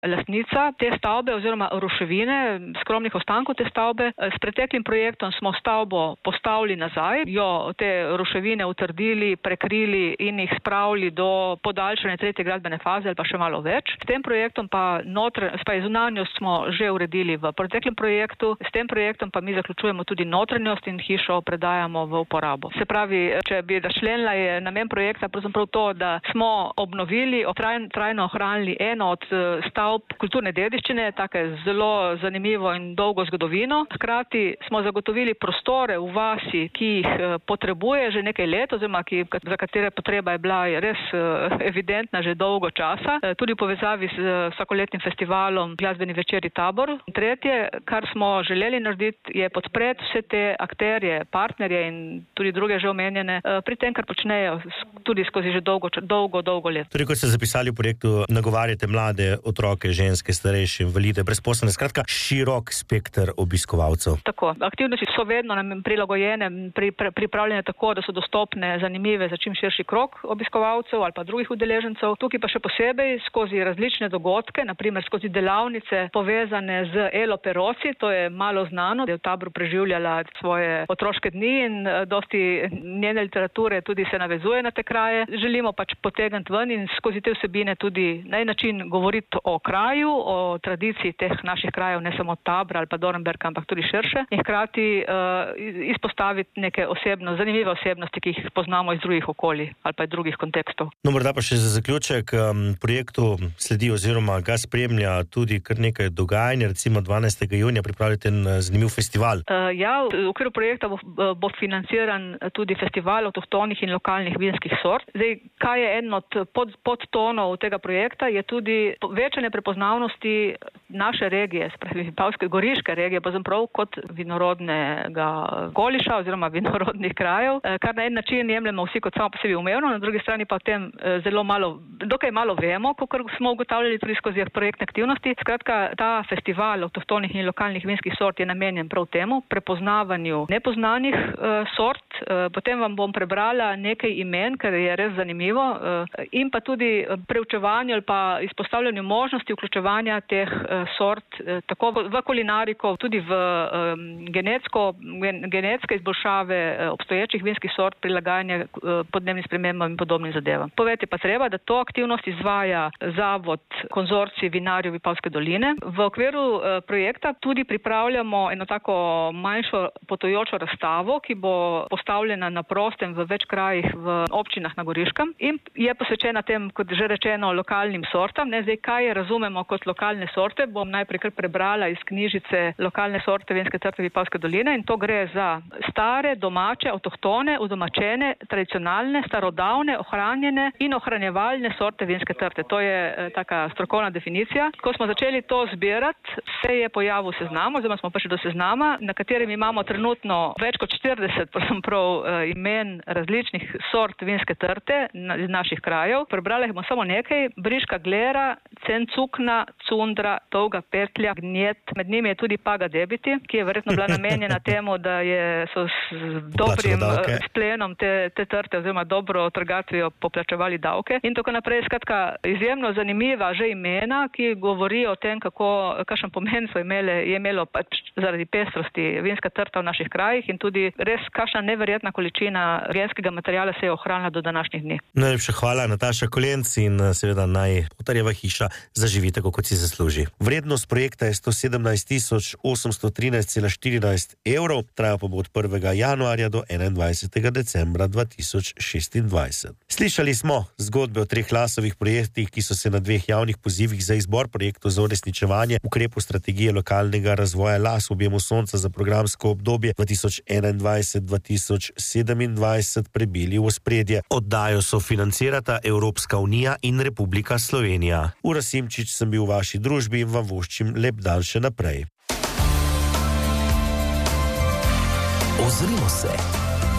lastnica te stavbe oziroma ruševine, skromnih ostankov te stavbe. S preteklim projektom smo stavbo postavili nazaj, jo te ruševine utrdili, prekrili in jih spravili do podaljšanja 3. gradbene faze ali pa še malo več. S tem projektom pa zunanjost smo že uredili v preteklem projektu, s tem projektom pa mi zaključujemo tudi notranjost in hišo predajamo v uporabo. Se pravi, če bi razčlenila, je namen projekta pravzaprav to, da smo obnovili, trajno ohranili eno od stavb kulturne dediščine, tako zelo zanimivo in dolgo zgodovino. Hkrati smo zagotovili prostore v vasi, ki jih potrebuje že nekaj let, oziroma za katere potreba je bila res evidentna že dolgo časa, tudi v povezavi s vsakoletnim festivalom Glasbeni večeri Tabor. Tretje, kar smo želeli narediti, je podpreti vse te akterje, partnerje in tudi druge že omenjene pri tem, kar počnejo tudi skozi že dolgo let. Torej, kot ste zapisali v projektu, nagovarjate mlade, otroke, ženske, starejše, invalide, brezposelne, skratka širok spekter obiskovalcev. Tako, aktivnosti so vedno prilagojene, pripravljene tako, da so dostopne, zanimive za čim širši krog obiskovalcev ali pa drugih udeležencev. Tukaj pa še posebej skozi različne dogodke, naprimer skozi delavnice povezane z Elo Perosi, to je malo znano, da je v Taboru preživljala svoje otroške dni in dosti njene literature tudi se navezuje na te kraje. Želimo pač potegniti ven in skozi te vsebine tudi na en način govoriti o kraju, o tradiciji teh naših krajev, ne samo Tabora ali pa Dornberka, ampak tudi širše, in hkrati izpostaviti neke zanimive osebnosti, ki jih poznamo iz drugih okolij ali pa iz drugih kontekstov. No, morda pa še za zaključek, projektu sledi oziroma ga spremlja tudi kar nekaj dogajanj, recimo 12. junija pripravljate en zanimiv festival. V okviru projekta bo financiran tudi festival avtohtonih in lokalnih vinskih sort. Zdaj, kaj je eden od podtonov tega projekta, je tudi večanje prepoznavnosti naše regije, spravi Vipavske goriške regije, pravzaprav kot vinorodnega okoliša oziroma vinorodnih krajev, kar na en način jemljemo vsi kot samo po sebi umevno, na drugi strani pa o tem dokaj malo vemo, kakor smo ugotavljali tudi skozi projektne aktivnosti. Skratka, ta festival avtohtonih in lokalnih vinskih sort je namenjen prav temu, prepoznavanju nepoznanih sort. Potem vam bom prebrala nekaj imen, ker je res zanimivo, in pa tudi preučevanju ali pa izpostavljanju možnosti vključevanja teh sort tako v kulinariko, tudi v genetske izboljšave obstoječih vinskih sort, prilagajanje podnebnim spremembam in podobnim zadevam. Povedati pa treba, da to aktivnost izvaja Zavod Konzorcij vinarjev Vipavske doline. V okviru projekta tudi pripravljamo eno tako manjšo potujočo razstavo, ki bo postavljena na prostem v več krajih v občinah na Goriškem in je posvečena tem, kot že rečeno, lokalnim sortam. Zdaj, kaj razumemo kot lokalne sorte, bom najprej kar prebrala iz knjižice Lokalne sorte vinske trte Vipavske doline, in to gre za stare, domače, avtohtone, udomačene, tradicionalne, starodavne, ohranjene in ohranjevalne sorte vinske trte. To je taka strokovna definicija. Ko smo začeli to zbirati, se je pojavil seznam, oziroma smo prišli do seznama, na katerem imamo trenutno več kot 40 imen različnih sort vinske trte iz naših krajev. Prebrala jih bomo samo nekaj: Briška glera, Cencukna, Cundra, Dolga petlja, Gnjet. Med njimi je tudi Paga debiti, ki je verjetno bila namenjena temu, da so s dobrim splenom te trte oziroma dobro trgatvijo poplačevali davke in tako naprej. Skratka, izjemno zanimiva že imena, ki govorijo o tem, kakšen pomen je imelo pač zaradi pestrosti vinska trta v naših krajih in tudi res kakšna neverjetna količina genskega materiala se je ohranila do današnjih dni. Najlepša hvala, Nataša Kolenc, in seveda naj Potarjeva hiša zaživi tako, kot si zasluži. Vrednost projekta je 117.813,14 evrov, traja pa bo od 1. januarja do 21. decembra 2026. Slišali smo zgodbe o 3 Lasovih projektih, ki so se na 2 javnih pozivih za izbor projektov za uresničevanje ukrepov strategije lokalnega razvoja Las v objemu sonca za programsko obdobje 2021-2027 prebili v ospredje. Oddajo sofinancirata Evropska unija in Republika Slovenija. Uroš Simčič sem bil v vaši družbi in vam voščim lep dan še naprej. Ozrimo se.